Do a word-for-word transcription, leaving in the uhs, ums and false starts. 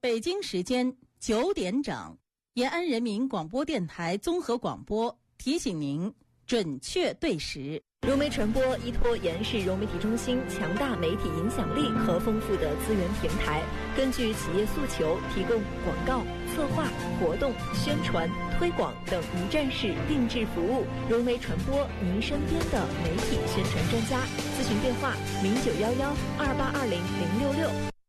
北京时间九点整，延安人民广播电台综合广播提醒您准确对时。 融媒传播依托延世融媒体中心强大媒体影响力和丰富的资源平台，根据企业诉求提供广告、策划、活动、宣传、推广等一站式定制服务。融媒传播，您身边的媒体宣传专家。咨询电话：零九幺幺二八二零零六六。